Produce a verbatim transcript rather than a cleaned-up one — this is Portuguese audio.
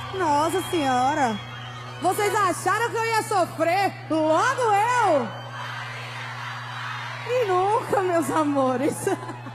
Nossa senhora! Vocês acharam que eu ia sofrer? Logo eu! E nunca, meus amores!